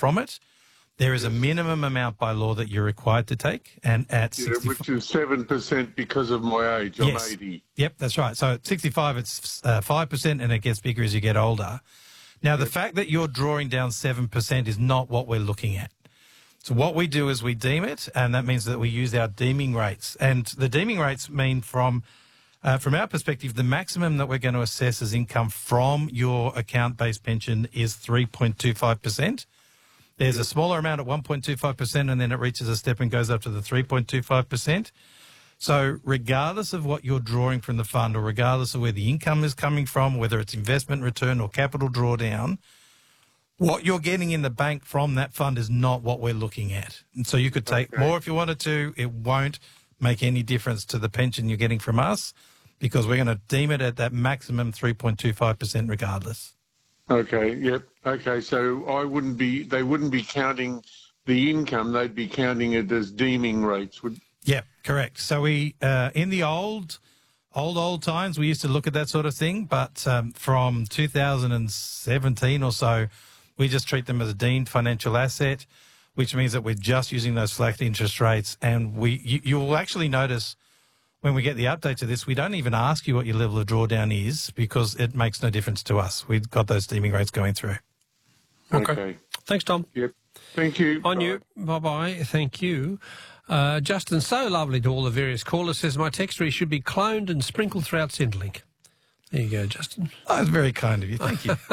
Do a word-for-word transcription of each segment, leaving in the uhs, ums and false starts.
from it. There is a minimum amount by law that you're required to take, and at Yeah, sixty-five, which is seven percent because of my age. I'm yes, eighty. Yep, that's right. So at sixty-five, it's uh, five percent, and it gets bigger as you get older. Now, the fact that you're drawing down seven percent is not what we're looking at. So what we do is we deem it, and that means that we use our deeming rates. And the deeming rates mean from uh, from our perspective, the maximum that we're going to assess as income from your account-based pension is three point two five percent. There's a smaller amount at one point two five percent, and then it reaches a step and goes up to the three point two five percent. So regardless of what you're drawing from the fund, or regardless of where the income is coming from, whether it's investment return or capital drawdown, what you're getting in the bank from that fund is not what we're looking at. And so you could take Okay. more if you wanted to. It won't make any difference to the pension you're getting from us, because we're going to deem it at that maximum three point two five percent regardless. Okay, yep. Okay, so I wouldn't be, they wouldn't be counting the income, they'd be counting it as deeming rates. Would Yeah, correct. So we, uh, in the old, old, old times, we used to look at that sort of thing, but um, from two thousand seventeen or so, we just treat them as a deemed financial asset, which means that we're just using those flat interest rates. And we, you, you will actually notice when we get the update to this, we don't even ask you what your level of drawdown is, because it makes no difference to us. We've got those deeming rates going through. Okay. Okay. Thanks, Tom. Yep. Thank you. On Bye. you. Bye-bye. Thank you. Uh, Justin, so lovely to all the various callers, says my texter, he should be cloned and sprinkled throughout Centrelink. There you go, Justin. Oh, that's very kind of you. Thank you.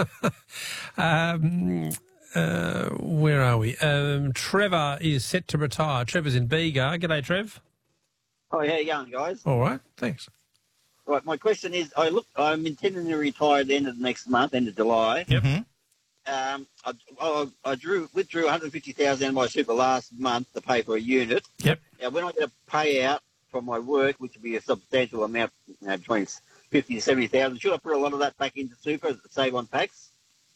um, uh, where are we? Um, Trevor is set to retire. Trevor's in Bega. G'day, Trev. Oh, how you going, guys? All right, thanks. Right, my question is, I look, I'm intending to retire at the end of the next month, end of July. Yep. Mhm. Um, I, I, I drew withdrew one hundred fifty thousand out of my super last month to pay for a unit. Yep. Now, when I get a payout from my work, which would be a substantial amount, you know, between fifty to seventy thousand, should I put a lot of that back into super to save on tax?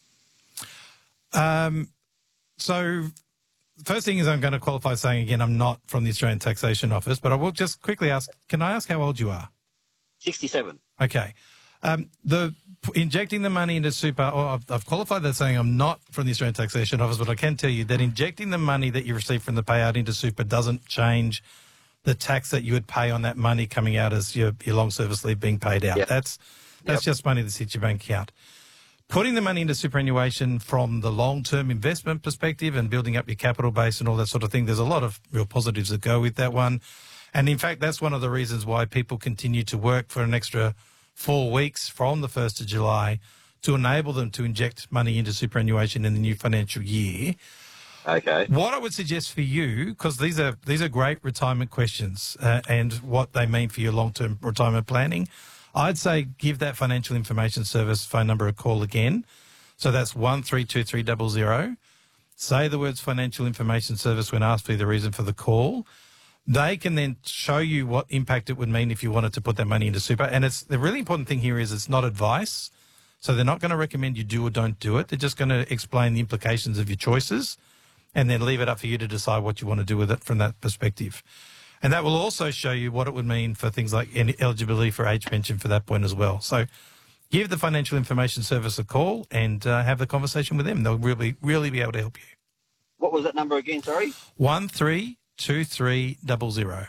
Um, so first thing is, I'm going to qualify saying again, I'm not from the Australian Taxation Office, but I will just quickly ask, can I ask how old you are? Sixty-seven. Okay. Um, the injecting the money into super, or I've, I've qualified that saying I'm not from the Australian Taxation Office, but I can tell you that injecting the money that you receive from the payout into super doesn't change the tax that you would pay on that money coming out as your, your long service leave being paid out. Yep. That's that's Yep. just money that sits your bank account. Putting the money into superannuation from the long-term investment perspective and building up your capital base and all that sort of thing, there's a lot of real positives that go with that one. And in fact, that's one of the reasons why people continue to work for an extra four weeks from the first of July to enable them to inject money into superannuation in the new financial year. Okay. What I would suggest for you, because these are these are great retirement questions uh, and what they mean for your long-term retirement planning, I'd say give that financial information service phone number a call again. So that's one three two three zero zero. Say the words financial information service when asked for the reason for the call. They can then show you what impact it would mean if you wanted to put that money into super. And it's the really important thing here is it's not advice. So they're not going to recommend you do or don't do it. They're just going to explain the implications of your choices and then leave it up for you to decide what you want to do with it from that perspective. And that will also show you what it would mean for things like any eligibility for age pension for that point as well. So give the Financial Information Service a call and uh, have the conversation with them. They'll really, really be able to help you. What was that number again, sorry? One three two three double zero.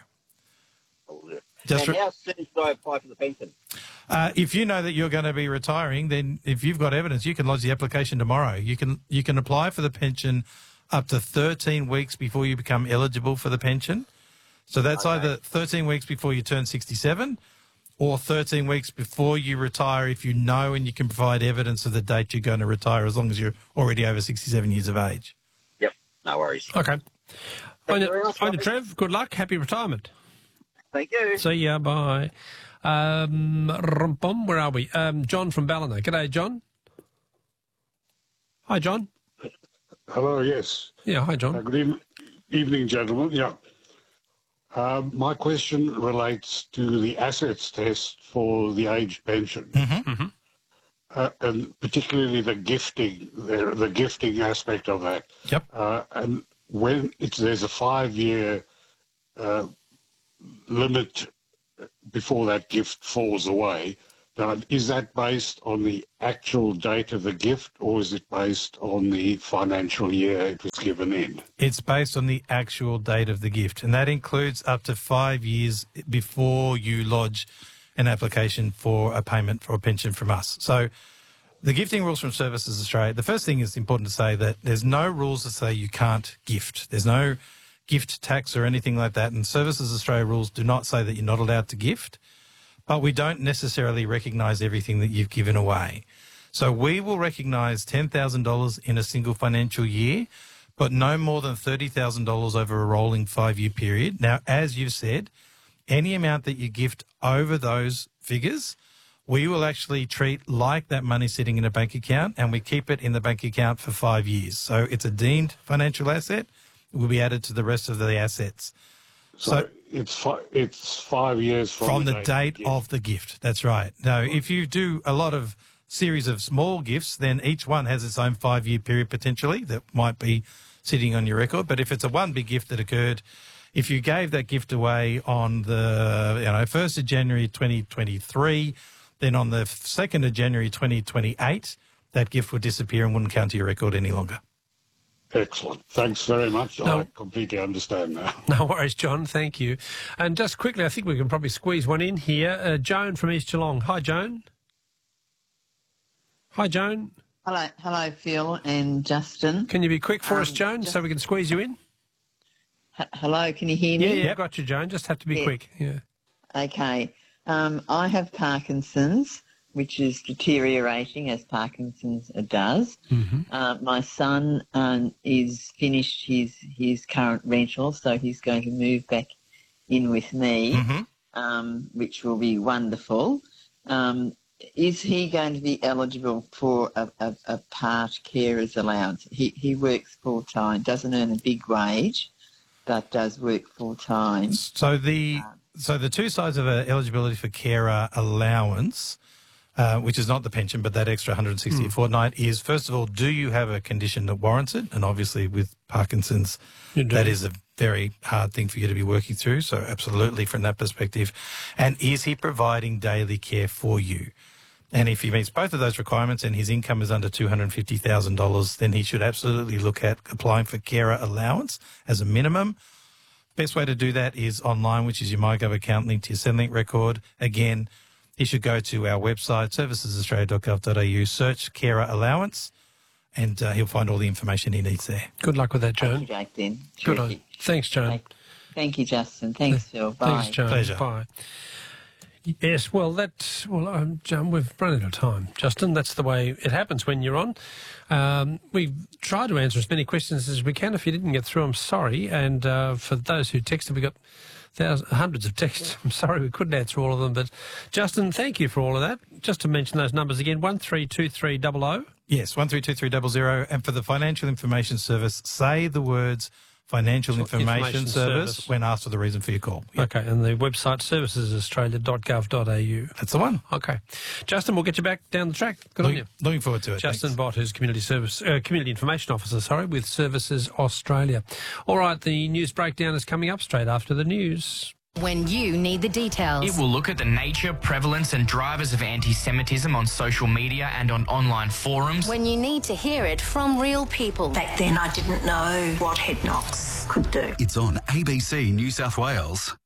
Just and re- how soon should I apply for the pension? Uh, if you know that you're going to be retiring, then if you've got evidence, you can lodge the application tomorrow. You can you can apply for the pension up to thirteen weeks before you become eligible for the pension. So that's Okay. either thirteen weeks before you turn sixty-seven or thirteen weeks before you retire if you know and you can provide evidence of the date you're going to retire, as long as you're already over sixty-seven years of age. Yep, no worries. Okay. Find you very it, much, find it, Robbie. Trev. Good luck. Happy retirement. Thank you. See ya. Bye. Um, rum-pum, where are we? Um, John from Ballina. G'day, John. Hi, John. Hello, yes. Yeah, hi, Uh, John. good even- evening, gentlemen. Yeah. Um, my question relates to the assets test for the age pension, Mm-hmm. uh, and particularly the gifting, the, the gifting aspect of that. Yep. Uh, and when it's, there's a five-year uh, limit before that gift falls away, Now, is that based on the actual date of the gift, or is it based on the financial year it was given in? It's based on the actual date of the gift, and that includes up to five years before you lodge an application for a payment for a pension from us. So the gifting rules from Services Australia, the first thing is important to say that there's no rules that say you can't gift. There's no gift tax or anything like that, and Services Australia rules do not say that you're not allowed to gift. But we don't necessarily recognise everything that you've given away. So we will recognise ten thousand dollars in a single financial year, but no more than thirty thousand dollars over a rolling five-year period. Now, as you've said, any amount that you gift over those figures, we will actually treat like that money sitting in a bank account, and we keep it in the bank account for five years. So it's a deemed financial asset. It will be added to the rest of the assets. So, So it's fi- it's five years from, from the date date gift. of the gift. That's right. Now, if you do a lot of series of small gifts, then each one has its own five-year period potentially that might be sitting on your record. But if it's a one big gift that occurred, if you gave that gift away on the you know first of January twenty twenty-three, then on the second of January twenty twenty-eight, that gift would disappear and wouldn't count to your record any longer. Excellent. Thanks very much. No. I completely understand now. No worries, John. Thank you. And just quickly, I think we can probably squeeze one in here. Uh, Joan from East Geelong. Hi, Joan. Hi, Joan. Hello, hello, Phil and Justin. Can you be quick for Um, us, Joan, just- so we can squeeze you in? H- hello, can you hear Yeah, me? yeah, I got you, Joan. Just have to be Yeah. quick. Yeah. Okay. Um, I have Parkinson's, which is deteriorating as Parkinson's does. Mm-hmm. Uh, my son um, is finished his his current rental, so he's going to move back in with me, Mm-hmm. um, which will be wonderful. Um, is he going to be eligible for a, a, a part carer's allowance? He he works full time, doesn't earn a big wage, but does work full time. So the so the two sides of a eligibility for carer allowance, uh, which is not the pension, but that extra one hundred sixty Mm. a fortnight, is first of all, do you have a condition that warrants it? And obviously, with Parkinson's, You do. that is a very hard thing for you to be working through. So absolutely, from that perspective, and is he providing daily care for you? And if he meets both of those requirements and his income is under two hundred fifty thousand dollars, then he should absolutely look at applying for carer allowance as a minimum. Best way to do that is online, which is your MyGov account linked to your Centrelink record. Again, he should go to our website, services australia dot gov dot a u, search carer allowance, and uh, he'll find all the information he needs there. Good luck with that, Joan. Okay, Jake, then. Good on. Terrific. Thanks, Joan. Thank, thank you, Justin. Thanks, Phil. Bye. Thanks, Joan. Pleasure. Bye. Yes, well, that well, um, John, we've run out of time, Justin. That's the way it happens when you're on. Um, we've tried to answer as many questions as we can. If you didn't get through, I'm sorry. And uh, for those who texted, we got thousands, hundreds of texts. I'm sorry we couldn't answer all of them. But Justin, thank you for all of that. Just to mention those numbers again: one three two three zero zero. Yes, one three two three zero zero. And for the Financial Information Service, say the words Financial Information, Information Service, Service. when asked for the reason for your call. Yep. Okay, and the website services australia dot gov dot a u. That's the one. Okay, Justin, we'll get you back down the track. Good on you. Looking, looking forward to it. Justin Thanks. Bott, who's Community Service, uh, Community Information Officer, sorry, with Services Australia. All right, the news breakdown is coming up straight after the news. When you need the details. It will look at the nature, prevalence and drivers of anti-Semitism on social media and on online forums. When you need to hear it from real people. Back then, I didn't know what head knocks could do. It's on A B C New South Wales.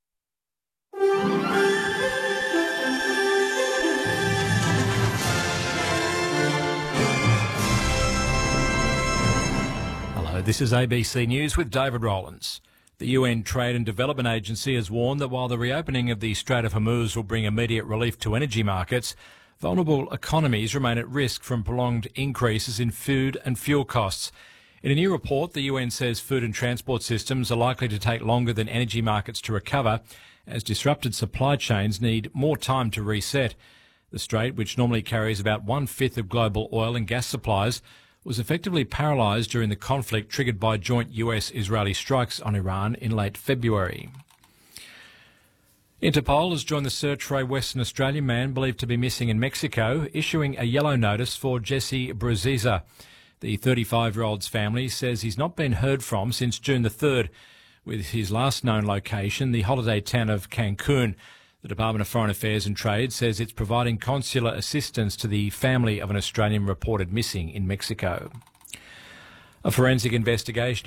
Hello, this is A B C News with David Rowlands. The U N Trade and Development Agency has warned that while the reopening of the Strait of Hormuz will bring immediate relief to energy markets, vulnerable economies remain at risk from prolonged increases in food and fuel costs. In a new report, the U N says food and transport systems are likely to take longer than energy markets to recover, as disrupted supply chains need more time to reset. The Strait, which normally carries about one-fifth of global oil and gas supplies, was effectively paralysed during the conflict triggered by joint U S-Israeli strikes on Iran in late February. Interpol has joined the search for a Western Australian man believed to be missing in Mexico, issuing a yellow notice for Jesse Bruziza. The thirty-five-year-old's family says he's not been heard from since June the third, with his last known location the holiday town of Cancun. The The Department of Foreign Affairs and Trade says it's providing consular assistance to the family of an Australian reported missing in Mexico. A forensic investigation